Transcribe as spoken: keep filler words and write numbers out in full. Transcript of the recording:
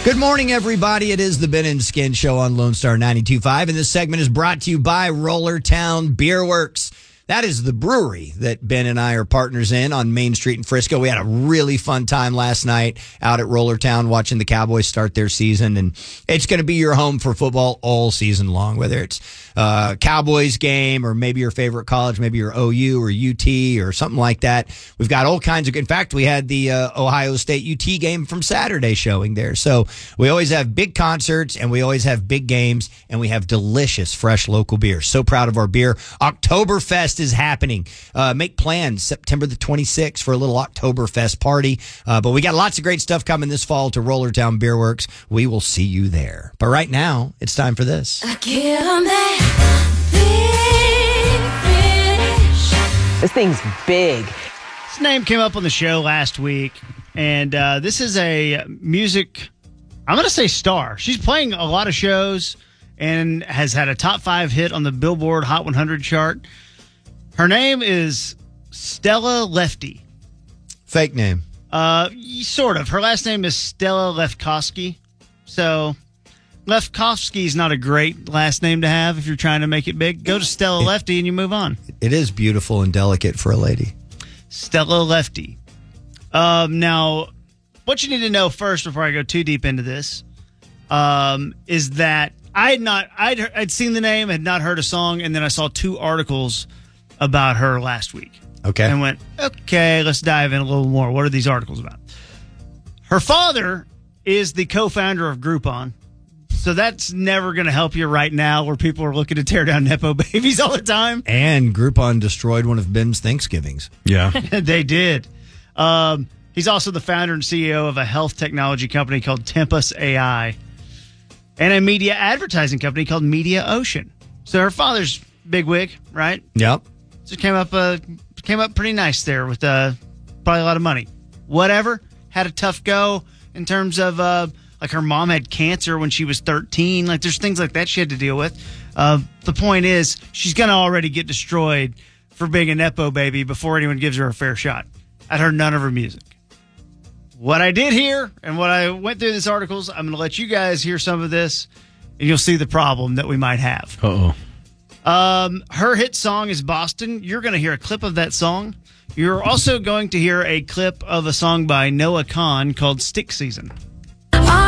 Good morning, everybody. It is the Ben and Skin Show on Lone Star ninety-two point five, and this segment is brought to you by Roller Town Beer Works. That is the brewery that Ben and I are partners in on Main Street in Frisco. We had a really fun time last night out at Roller Town watching the Cowboys start their season, and it's going to be your home for football all season long, whether it's a Cowboys game or maybe your favorite college, maybe your O U or U T or something like that. We've got all kinds of, in fact, we had the uh, Ohio State U T game from Saturday showing there. So we always have big concerts and we always have big games, and we have delicious, fresh local beer. So proud of our beer. Oktoberfest is happening. Uh, make plans September the twenty-sixth for a little Oktoberfest party. Uh, but we got lots of great stuff coming this fall to Roller Town Beer Works. We will see you there. But right now, it's time for this. I give 'em that big finish. This thing's big. His name came up on the show last week, and uh, this is a music, I'm going to say star. She's playing a lot of shows and has had a top five hit on the Billboard Hot one hundred chart. Her name is Stella Lefty. Fake name. Uh, sort of. Her last name is Stella Lefkowski. So Lefkowski is not a great last name to have if you're trying to make it big. Go to Stella it, Lefty and you move on. It is beautiful and delicate for a lady. Stella Lefty. Um, now, what you need to know first before I go too deep into this um, is that I had not, I'd, I'd seen the name, had not heard a song, and then I saw two articles about her last week. Okay. And went, okay, let's dive in a little more. What are these articles about? Her father is the co-founder of Groupon. So that's never going to help you right now where people are looking to tear down Nepo babies all the time. And Groupon destroyed one of Ben's Thanksgivings. Yeah. They did. Um, he's also the founder and C E O of a health technology company called Tempus A I and a media advertising company called Media Ocean. So her father's bigwig, right? Yep. So came up uh, came up pretty nice there with uh, probably a lot of money. Whatever. Had a tough go in terms of, uh, like, her mom had cancer when she was thirteen. Like, there's things like that she had to deal with. Uh, the point is, she's going to already get destroyed for being a Nepo baby before anyone gives her a fair shot. I'd heard none of her music. What I did hear and what I went through these articles, I'm going to let you guys hear some of this, and you'll see the problem that we might have. Uh-oh. Um, her hit song is Boston. You're going to hear a clip of that song. You're also going to hear a clip of a song by Noah Kahan called Stick Season.